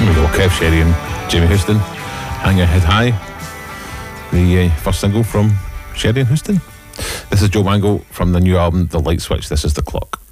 we go, Kev Sherry and Jamie Houston, Hang Your Head High, the first single from Sherry and Houston. This is Joe Mango from the new album The Light Switch. This is The Clock.